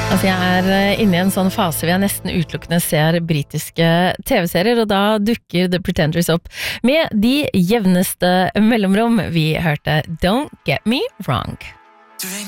Altså jeg inne I en sånn fase hvor jeg nesten utelukkende ser britiske TV-serier, og da dukker The Pretenders opp med de jevneste mellomrom. Vi hørte Don't Get Me Wrong.